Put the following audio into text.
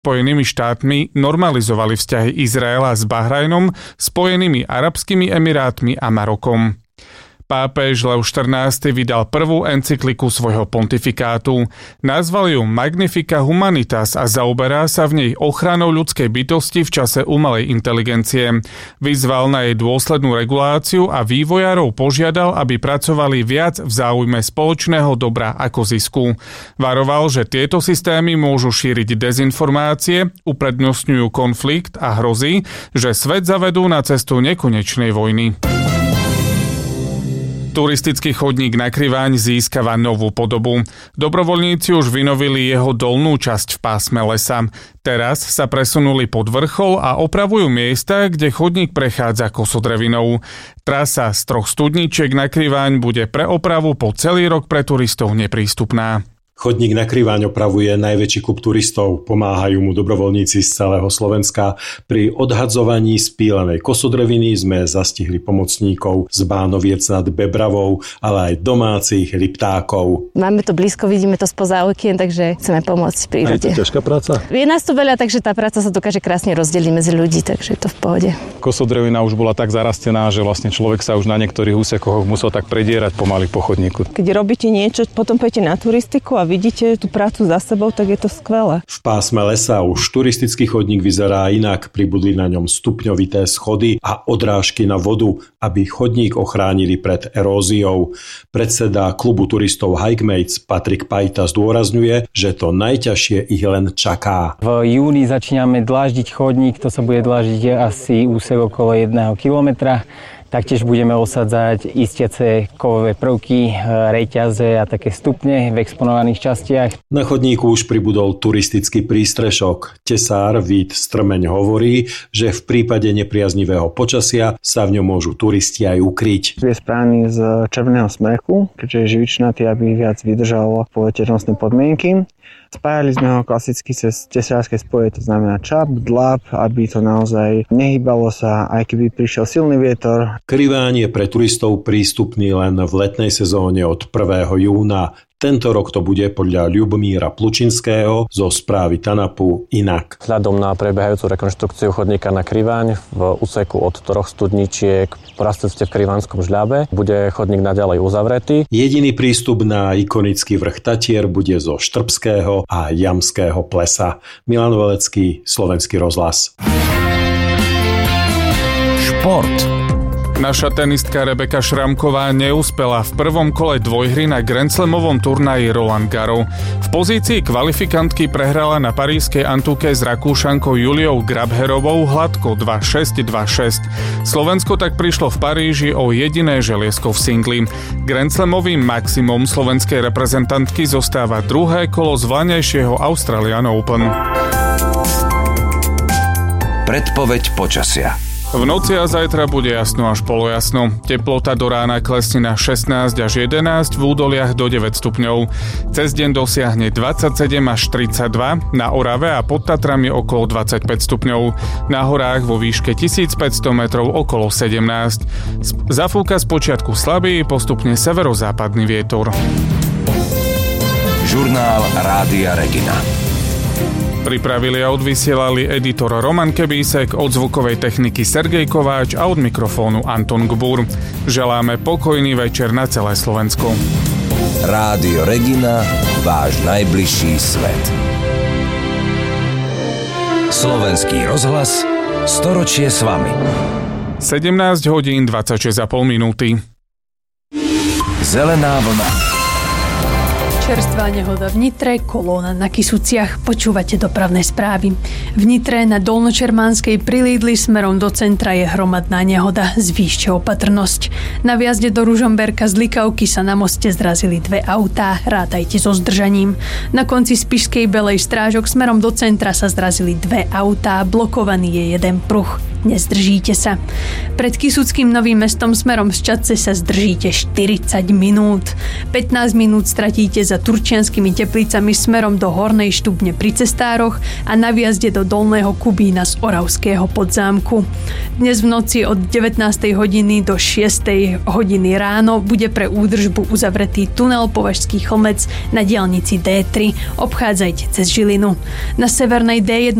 Spojenými štátmi normalizovali vzťahy Izraela s Bahrajnom, Spojenými arabskými emirátmi a Marokom. Pápež Lev XIV vydal prvú encykliku svojho pontifikátu. Nazval ju Magnifica Humanitas a zaoberá sa v nej ochranou ľudskej bytosti v čase umelej inteligencie. Vyzval na jej dôslednú reguláciu a vývojárov požiadal, aby pracovali viac v záujme spoločného dobra ako zisku. Varoval, že tieto systémy môžu šíriť dezinformácie, uprednostňujú konflikt a hrozí, že svet zavedú na cestu nekonečnej vojny. Turistický chodník na Kriváň získava novú podobu. Dobrovoľníci už vynovili jeho dolnú časť v pásme lesa. Teraz sa presunuli pod vrchol a opravujú miesta, kde chodník prechádza kosodrevinou. Trasa z 3 studničiek na Kriváň bude pre opravu po celý rok pre turistov neprístupná. Chodník na Kriváň opravuje najväčší klub turistov. Pomáhajú mu dobrovoľníci z celého Slovenska. Pri odhadzovaní spílenej kosodreviny sme zastihli pomocníkov z Bánoviec nad Bebravou, ale aj domácich liptákov. Máme to blízko, vidíme to spoza okien, takže chceme pomôcť v prírode. Je to ťažká práca? Je nás tu veľa, takže tá práca sa dokáže krásne rozdeliť medzi ľudí, takže je to v pohode. Kosodrevina už bola tak zarastená, že vlastne človek sa už na niektorých úsekoch musel tak predierať pomaly po chodníku. Keď robíte niečo, potom pôjdete na turistiku a vidíte tú prácu za sebou, tak je to skvelé. V pásme lesa už turistický chodník vyzerá inak. Pribudli na ňom stupňovité schody a odrážky na vodu, aby chodník ochránili pred eróziou. Predseda klubu turistov Hikemates Patrik Pajta zdôrazňuje, že to najťažšie ich len čaká. V júni začíname dláždiť chodník, to sa bude dláždiť asi úsek okolo 1 kilometra. Taktiež budeme osadzať istiace kovové prvky, reťaze a také stupne v exponovaných častiach. Na chodníku už pribudol turistický prístrešok. Tesár Vít Strmeň hovorí, že v prípade nepriaznivého počasia sa v ňom môžu turisti aj ukryť. Je správny z červeného smreku, keďže je živičnatý, aby viac vydržal poveternostné podmienky. Spájali sme ho klasicky cez tesárske spoje, to znamená čap, dlap, aby to naozaj nehýbalo sa, aj keby prišiel silný vietor. Kriváň je pre turistov prístupný len v letnej sezóne od 1. júna. Tento rok to bude podľa Ľubomíra Plučinského zo správy TANAPu inak. Vzhľadom na prebiehajúcu rekonštrukciu chodníka na Kriváň v úseku od 3 studničiek po rastúcte v Krivánskom žľabe bude chodník naďalej uzavretý. Jediný prístup na ikonický vrch Tatier bude zo Štrbského a Jamského plesa. Milan Velecký, Slovenský rozhlas. Šport. Naša tenistka Rebeka Šramková neúspela v prvom kole dvojhry na Grand Slamovom turnaji Roland Garros. V pozícii kvalifikantky prehrala na parískej Antúke s Rakúšankou Juliou Grabherovou hladko 2-6-2-6. Slovensko tak prišlo v Paríži o jediné želiesko v singli. Grand Slamovým maximum slovenskej reprezentantky zostáva druhé kolo z vlaňajšieho Australian Open. Predpoveď počasia. V noci a zajtra bude jasno až polojasno. Teplota do rána klesne na 16 až 11, v údoliach do 9 stupňov. Cez deň dosiahne 27 až 32, na Orave a pod Tatrami okolo 25 stupňov. Na horách vo výške 1500 metrov okolo 17. Zafúka z počiatku slabý, postupne severozápadný vietor. Žurnál Rádia Regina. Pripravili a odvysielali editor Roman Kebísek, od zvukovej techniky Sergej Kováč a od mikrofónu Anton Gbur. Želáme pokojný večer na celé Slovensko. Rádio Regina, váš najbližší svet. Slovenský rozhlas, storočie s vami. 17 hodín 26,5 minúty. Zelená vlna. Čerstvá nehoda v Nitre, kolóna na Kysuciach. Počúvate dopravné správy. V Nitre na Dolnočermánskej pri Lídli smerom do centra je hromadná nehoda. Zvýšte opatrnosť. Na vjazde do Ružomberka z Likavky sa na moste zrazili 2 autá. Rátajte so zdržaním. Na konci Spišskej Belej Strážok smerom do centra sa zrazili 2 autá. Blokovaný je jeden pruh. nezdržíte sa. Pred Kysuckým Novým Mestom smerom z Čadce sa zdržíte 40 minút. 15 minút stratíte za Turčianskými Teplicami smerom do Hornej Štubne pri Cestároch a na vjazde do Dolného Kubína z Oravského Podzámku. Dnes v noci od 19. hodiny do 6. hodiny ráno bude pre údržbu uzavretý tunel Považský Chlmec na diaľnici D3. Obchádzajte cez Žilinu. Na severnej D1